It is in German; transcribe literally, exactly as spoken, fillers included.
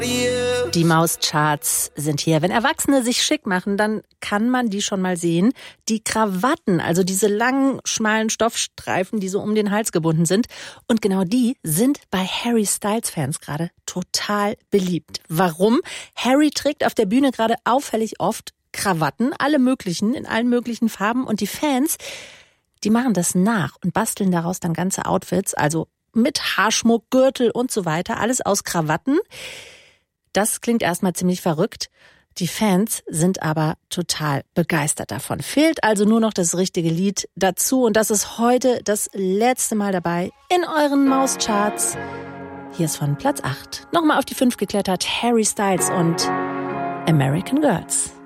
Die Mauscharts sind hier. Wenn Erwachsene sich schick machen, dann kann man die schon mal sehen. Die Krawatten, also diese langen, schmalen Stoffstreifen, die so um den Hals gebunden sind. Und genau die sind bei Harry Styles-Fans gerade total beliebt. Warum? Harry trägt auf der Bühne gerade auffällig oft Krawatten, alle möglichen, in allen möglichen Farben. Und die Fans, die machen das nach und basteln daraus dann ganze Outfits, also mit Haarschmuck, Gürtel und so weiter, alles aus Krawatten. Das klingt erstmal ziemlich verrückt. Die Fans sind aber total begeistert davon. Fehlt also nur noch das richtige Lied dazu. Und das ist heute das letzte Mal dabei in euren Mauscharts. Hier ist von Platz acht nochmal auf die fünf geklettert Harry Styles und American Girls.